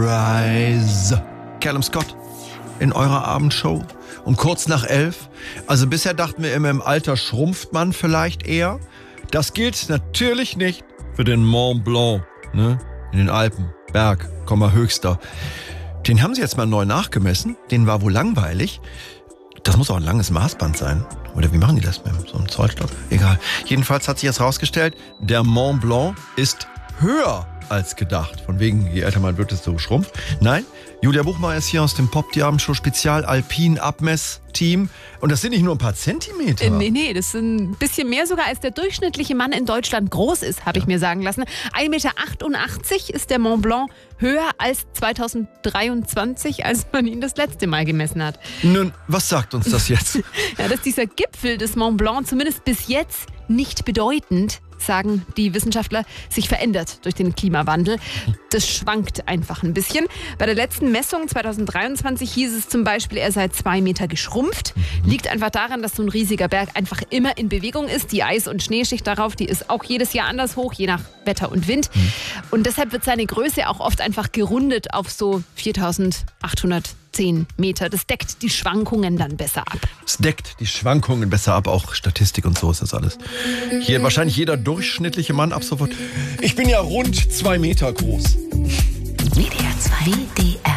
Rise. Callum Scott in eurer Abendshow um kurz nach 11. Also bisher dachten wir immer, im Alter schrumpft man vielleicht eher. Das gilt natürlich nicht für den Mont Blanc, ne? In den Alpen, Berg, höchster. Den haben sie jetzt mal neu nachgemessen. Den war wohl langweilig. Das muss auch ein langes Maßband sein. Oder wie machen die das mit so einem Zollstock? Egal. Jedenfalls hat sich jetzt rausgestellt, der Mont Blanc ist höher als gedacht. Von wegen, je älter man wird, desto schrumpft. Nein, Julia Buchmeier ist hier aus dem Pop die Abendshow Spezial Alpin Abmessteam. Und das sind nicht nur ein paar Zentimeter. Nee, das sind ein bisschen mehr sogar, als der durchschnittliche Mann in Deutschland groß ist, habe ich mir sagen lassen. 1,88 Meter ist der Mont Blanc, höher als 2023, als man ihn das letzte Mal gemessen hat. Nun, was sagt uns das jetzt? Ja, dass dieser Gipfel des Mont Blanc zumindest bis jetzt nicht bedeutend, sagen die Wissenschaftler, sich verändert durch den Klimawandel. Das schwankt einfach ein bisschen. Bei der letzten Messung 2023 hieß es zum Beispiel, er sei 2 Meter geschrumpft. Liegt einfach daran, dass so ein riesiger Berg einfach immer in Bewegung ist. Die Eis- und Schneeschicht darauf, die ist auch jedes Jahr anders hoch, je nach Wetter und Wind. Und deshalb wird seine Größe auch oft einfach gerundet auf so 4.810 Meter. Das deckt die Schwankungen dann besser ab. Es deckt die Schwankungen besser ab, auch Statistik und so ist das alles. Hier wahrscheinlich jeder durchschnittliche Mann ab sofort. Ich bin ja rund 2 Meter groß. WDR 2. WDR